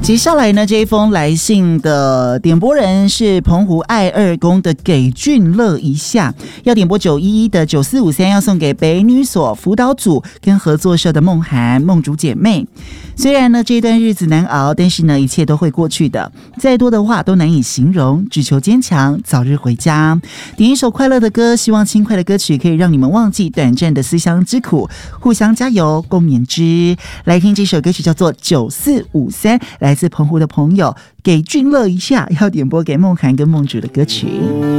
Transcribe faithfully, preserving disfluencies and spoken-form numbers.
接下来呢，这一封来信的点播人是澎湖爱二宫的给俊乐一下，要点播九一一的九四五三，要送给北女所辅导组跟合作社的梦涵梦竹姐妹。虽然呢这段日子难熬，但是呢一切都会过去的，再多的话都难以形容，只求坚强，早日回家。点一首快乐的歌，希望轻快的歌曲可以让你们忘记短暂的思乡之苦，互相加油，共勉之。来听这首歌曲叫做九四五三，来自澎湖的朋友给俊乐一下，要点播给梦涵跟梦竹的歌曲。